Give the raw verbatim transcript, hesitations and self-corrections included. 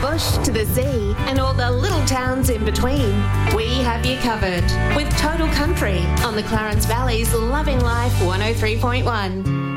bush to the sea and all the little towns in between. We have you covered with Total Country on the Clarence Valley's Loving Life one oh three point one.